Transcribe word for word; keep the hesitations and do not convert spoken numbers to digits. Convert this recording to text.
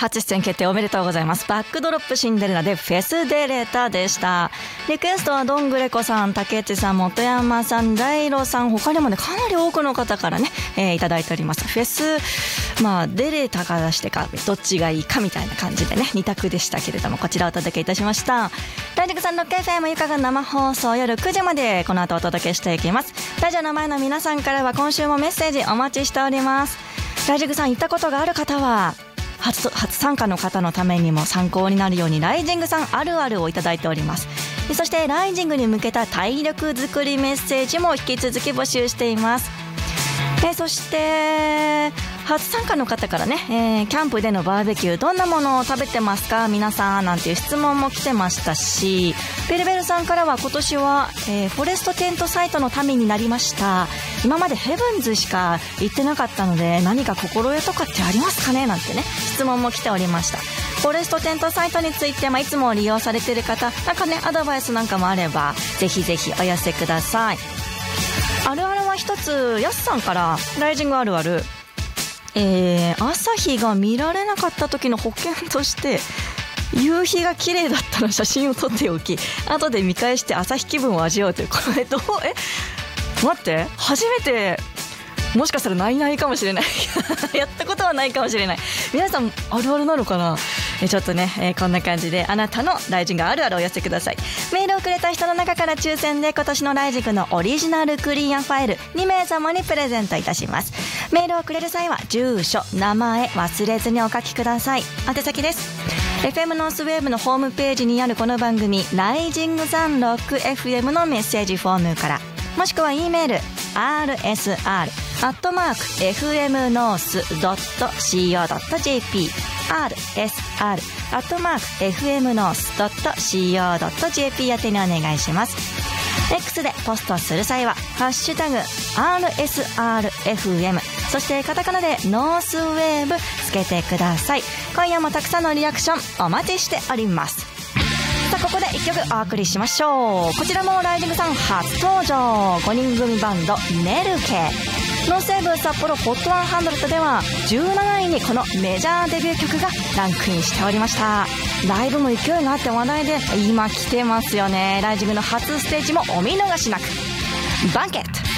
初出演決定おめでとうございます。バックドロップシンデレラでフェスデレータでした。リクエストはどんぐれこさん、竹内さん、本山さん、大路さん、他にもねかなり多くの方からね、えー、いただいております。フェスまあデレータからしてかどっちがいいかみたいな感じでねに択でしたけれども、こちらをお届けいたしました。ラジコさん ろくエフエム ゆかが生放送夜くじまでこの後お届けしていきます。ラジオの前の皆さんからは今週もメッセージお待ちしております。ラジコさん行ったことがある方は初, 初参加の方のためにも参考になるようにライジングさんあるあるをいただいております。そしてライジングに向けた体力づくりメッセージも引き続き募集しています。えそして初参加の方からね、えー、キャンプでのバーベキューどんなものを食べてますか皆さんなんていう質問も来てましたし、ベルベルさんからは今年は、えー、フォレストテントサイトの民になりました。今までヘブンズしか行ってなかったので何か心得とかってありますかねなんてね質問も来ておりました。フォレストテントサイトについて、まあ、いつも利用されている方なんかねアドバイスなんかもあればぜひぜひお寄せください。あるあるは一つ、やすさんからライジングあるある、えー、朝日が見られなかった時の保険として夕日が綺麗だったら写真を撮っておき後で見返して朝日気分を味わうという、これどうえ待って初めてもしかしたらないないかもしれないやったことはないかもしれない。皆さんあるあるなのかな。えちょっとね、えー、こんな感じであなたのライジングあるあるを寄せてください。メールをくれた人の中から抽選で今年のライジングのオリジナルクリアファイルにめいさまにプレゼントいたします。メールをくれる際は住所名前忘れずにお書きください。宛先です。 エフエム ノースウェーブのホームページにあるこの番組ライジングさんろくエフエム のメッセージフォームから、もしくは E メール アールエスアール アットマーク エフエムノースドットシーオードットジェーピー アールエスアール アットマーク エフエムノースドットシーオードットジェーピー 宛てにお願いします。 X でポストする際はハッシュタグ アールエスアールエフエム そしてカタカナでノースウェーブつけてください。今夜もたくさんのリアクションお待ちしております。さあここでいっきょくお送りしましょう。こちらもライジングさん初登場、ごにん組バンドネルケ。ノースウェーブ札幌ホットハンドレッドではじゅうなないにこのメジャーデビュー曲がランクインしておりました。ライブも勢いがあって話題で今来てますよね。ライジングの初ステージもお見逃しなく。バンケット